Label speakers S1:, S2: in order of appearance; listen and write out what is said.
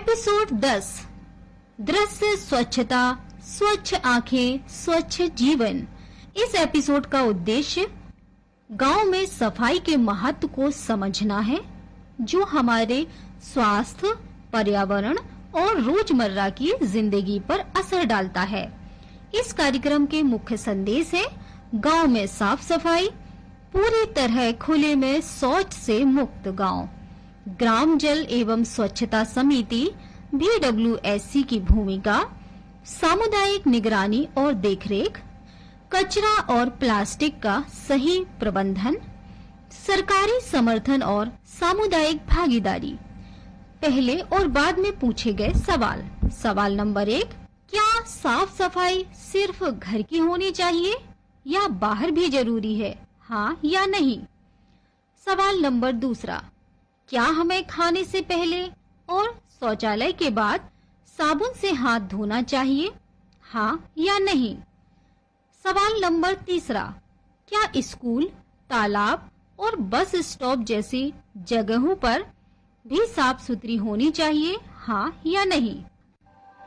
S1: Episode 10 दृश्य स्वच्छता, स्वच्छ आंखें, स्वच्छ जीवन। इस एपिसोड का उद्देश्य गांव में सफाई के महत्व को समझना है, जो हमारे स्वास्थ्य, पर्यावरण और रोजमर्रा की जिंदगी पर असर डालता है। इस कार्यक्रम के मुख्य संदेश है गांव में साफ सफाई, पूरी तरह खुले में शौच से मुक्त गांव, ग्राम जल एवं स्वच्छता समिति BWSC की भूमिका, सामुदायिक निगरानी और देखरेख, कचरा और प्लास्टिक का सही प्रबंधन, सरकारी समर्थन और सामुदायिक भागीदारी। पहले और बाद में पूछे गए सवाल। सवाल नंबर 1, क्या साफ सफाई सिर्फ घर की होनी चाहिए या बाहर भी जरूरी है, हाँ या नहीं? सवाल नंबर 2, क्या हमें खाने से पहले और शौचालय के बाद साबुन से हाथ धोना चाहिए, हाँ या नहीं? सवाल नंबर 3, क्या स्कूल, तालाब और बस स्टॉप जैसी जगहों पर भी साफ सुथरी होनी चाहिए, हाँ या नहीं?